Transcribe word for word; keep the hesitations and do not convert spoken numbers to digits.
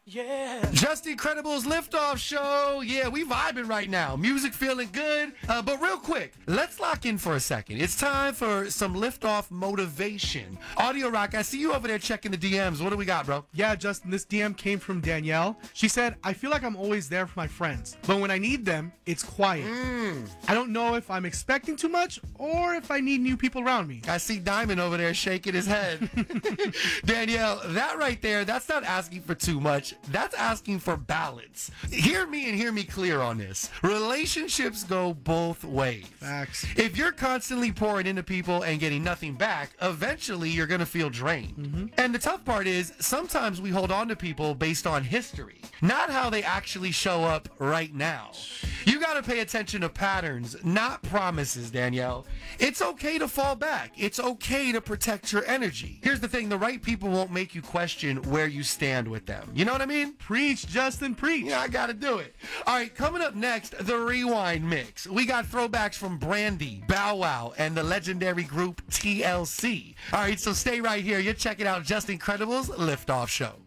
Yeah. Just Incredibles Liftoff Show. Yeah, we vibing right now. Music feeling good. Uh, but real quick, let's lock in for a second. It's time for some liftoff motivation. Audio Rock, I see you over there checking the D Ms. What do we got, bro? Yeah, Justin, this D M came from Danielle. She said, I feel like I'm always there for my friends, but when I need them, it's quiet. Mm. I don't know if I'm expecting too much or if I need new people around me. I see Diamond over there shaking his head. Danielle, that right there, that's not asking for too much. That's asking for balance. Hear me and hear me clear on this. Relationships go both ways. Facts. If you're constantly pouring into people and getting nothing back, eventually you're going to feel drained. Mm-hmm. And the tough part is sometimes we hold on to people based on history, not how they actually show up right now. You got to pay attention to patterns, not promises, Danielle. It's okay to fall back. It's okay to protect your energy. Here's the thing, the right people won't make you question where you stand with them. You know what I mean? Preach, Justin, preach. Yeah, I got to do it. All right, coming up next, the Rewind Mix. We got throwbacks from Brandy, Bow Wow, and the legendary group T L C. All right, so stay right here. You're checking out Just Incredibles Liftoff Show.